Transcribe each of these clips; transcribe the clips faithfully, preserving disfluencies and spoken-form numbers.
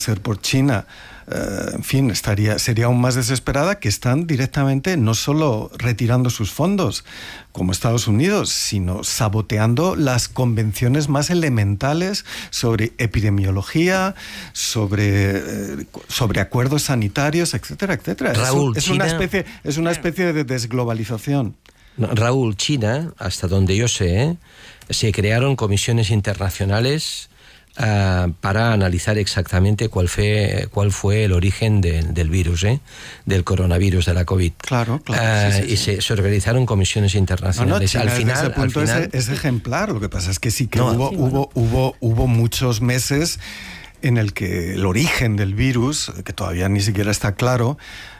ser por China, eh, en fin, estaría, sería aún más desesperada, que están directamente no solo retirando sus fondos, como Estados Unidos, sino saboteando las convenciones más elementales sobre epidemiología, sobre, eh, sobre acuerdos sanitarios, etcétera, etcétera. Raúl, es, es, China... una especie, es una especie de desglobalización. Raúl, China, hasta donde yo sé, ¿eh? se crearon comisiones internacionales Uh, para analizar exactamente cuál fue, cuál fue el origen de, del virus, ¿eh? del coronavirus, de la COVID. Claro, claro. Uh, sí, sí, y sí. Se, se organizaron comisiones internacionales. No, no, China, al final, desde ese punto al final... es, es ejemplar. Lo que pasa es que sí que no, hubo, sí, hubo, bueno. hubo, hubo muchos meses en el que el origen del virus, que todavía ni siquiera está claro,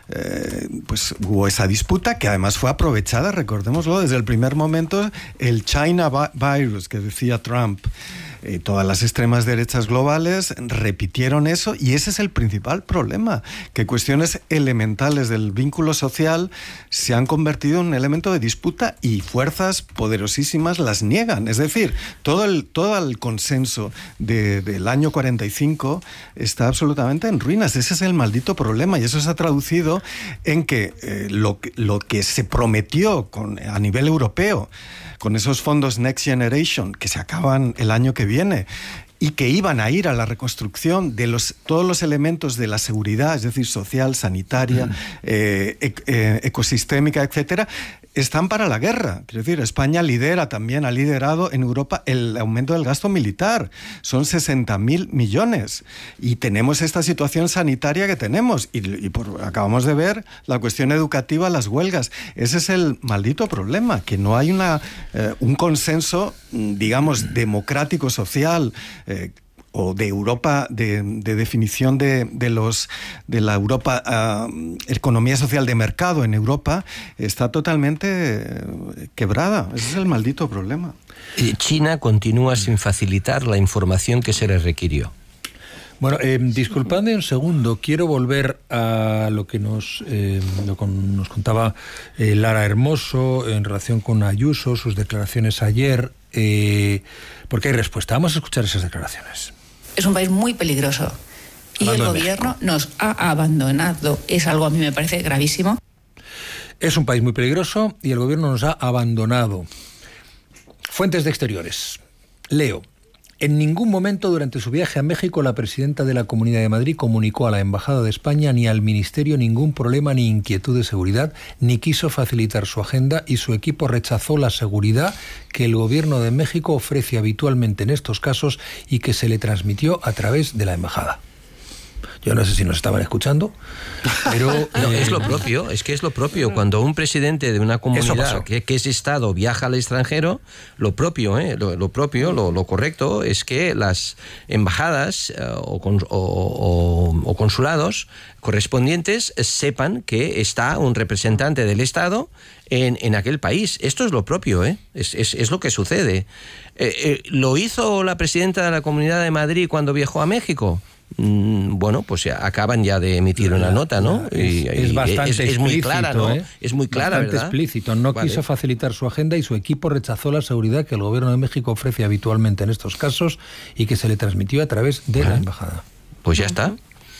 eh, pues hubo esa disputa que además fue aprovechada, recordémoslo, desde el primer momento, el China virus que decía Trump. Eh, todas las extremas derechas globales repitieron eso, y ese es el principal problema, que cuestiones elementales del vínculo social se han convertido en un elemento de disputa y fuerzas poderosísimas las niegan. Es decir, todo el, todo el consenso de, del año cuarenta y cinco está absolutamente en ruinas. Ese es el maldito problema, y eso se ha traducido en que eh, lo, lo que se prometió con, a nivel europeo, con esos fondos Next Generation, que se acaban el año que viene, y que iban a ir a la reconstrucción de los, todos los elementos de la seguridad, es decir, social, sanitaria, mm. eh, ec, eh, ecosistémica, etcétera, están para la guerra. Quiero decir, España lidera también, ha liderado en Europa el aumento del gasto militar. Son sesenta mil millones. Y tenemos esta situación sanitaria que tenemos. Y, y por, acabamos de ver la cuestión educativa, las huelgas. Ese es el maldito problema, que no hay una, eh, un consenso, digamos, democrático, social, eh, o de Europa, de, de definición de, de los de la Europa, uh, economía social de mercado en Europa, está totalmente quebrada. Ese es el maldito problema. China continúa sin facilitar la información que se le requirió. Bueno, eh, disculpadme un segundo, quiero volver a lo que nos, eh, lo con, nos contaba eh, Lara Hermoso en relación con Ayuso, sus declaraciones ayer, eh, porque hay respuesta. Vamos a escuchar esas declaraciones. Es un país muy peligroso y el gobierno nos ha abandonado. Es algo, a mí me parece gravísimo. Es un país muy peligroso y el gobierno nos ha abandonado. Fuentes de exteriores. Leo. En ningún momento durante su viaje a México la presidenta de la Comunidad de Madrid comunicó a la Embajada de España ni al Ministerio ningún problema ni inquietud de seguridad, ni quiso facilitar su agenda, y su equipo rechazó la seguridad que el Gobierno de México ofrece habitualmente en estos casos y que se le transmitió a través de la Embajada. Yo no sé si nos estaban escuchando, pero... No, eh, es lo propio, es que es lo propio. Cuando un presidente de una comunidad que, que es Estado viaja al extranjero, lo propio, ¿eh? lo, lo propio, lo, lo correcto es que las embajadas eh, o, con, o, o, o consulados correspondientes sepan que está un representante del Estado en, en aquel país. Esto es lo propio, ¿eh? es, es, es lo que sucede. Eh, eh, ¿Lo hizo la presidenta de la Comunidad de Madrid cuando viajó a México? Bueno, pues ya acaban ya de emitir una nota, ¿no? Es, y, es bastante es, es explícito, muy clara, ¿no? ¿eh? Es muy clara, bastante ¿verdad? explícito. No vale. quiso facilitar su agenda y su equipo rechazó la seguridad que el Gobierno de México ofrece habitualmente en estos casos y que se le transmitió a través de vale. la embajada. Pues ya está.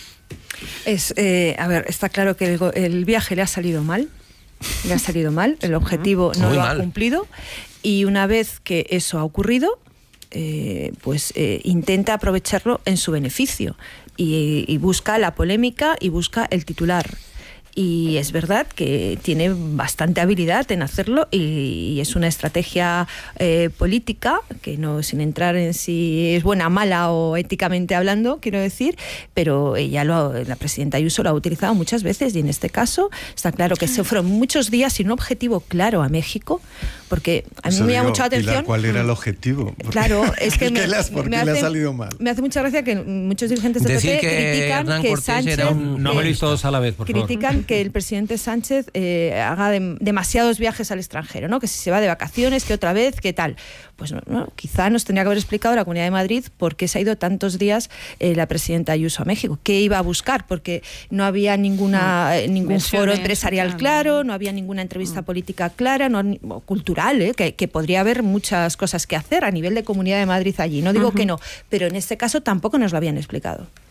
Es, eh, a ver, está claro que el, el viaje le ha salido mal. Le ha salido mal. El objetivo no muy lo mal. ha cumplido. Y una vez que eso ha ocurrido, eh, pues eh, intenta aprovecharlo en su beneficio. Y, y busca la polémica y busca el titular. Y es verdad que tiene bastante habilidad en hacerlo y, y es una estrategia eh, política, que no, sin entrar en si es buena, mala o éticamente hablando, quiero decir, pero ella lo, la presidenta Ayuso lo ha utilizado muchas veces, y en este caso está claro que se fueron muchos días sin un objetivo claro a México, porque a mí Eso me llama digo, mucho la atención. Pilar, ¿cuál era el objetivo? Claro, es que me, ¿Qué le has, ¿por me qué hace, le ha salido mal? Me hace mucha gracia que muchos dirigentes de Decir P P que critican Hernán que Cortés Sánchez... era un... No me lo hizo todos a la vez, por favor. Critican que el presidente Sánchez eh, haga de, demasiados viajes al extranjero, ¿no? Que si se va de vacaciones, que otra vez, que tal. Pues no, no, quizá nos tendría que haber explicado la Comunidad de Madrid por qué se ha ido tantos días eh, la presidenta Ayuso a México. ¿Qué iba a buscar? Porque no había ninguna eh, ningún Versiones, foro empresarial claro, no había ninguna entrevista política clara, no, o cultural, ¿eh? que, que podría haber muchas cosas que hacer a nivel de Comunidad de Madrid allí. No digo uh-huh. que no, pero en este caso tampoco nos lo habían explicado.